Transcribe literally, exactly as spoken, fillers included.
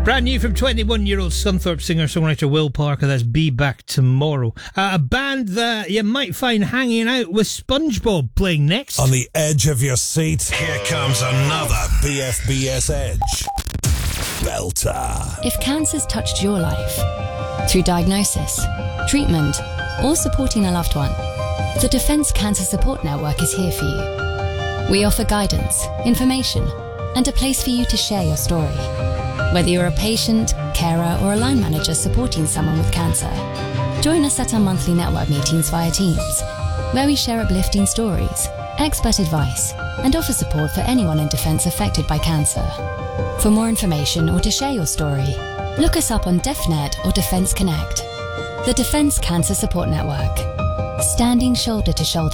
Brand new from twenty-one-year-old Scunthorpe singer-songwriter Will Parker, that's Be Back Tomorrow. Uh, a band that you might find hanging out with SpongeBob playing next. On the edge of your seat, here comes another B F B S Edge belter. If cancer's touched your life, through diagnosis, treatment, or supporting a loved one, the Defence Cancer Support Network is here for you. We offer guidance, information, and a place for you to share your story. Whether you're a patient, carer, or a line manager supporting someone with cancer, join us at our monthly network meetings via Teams, where we share uplifting stories, expert advice, and offer support for anyone in Defence affected by cancer. For more information or to share your story, look us up on DefNet or Defence Connect. The Defence Cancer Support Network, standing shoulder to shoulder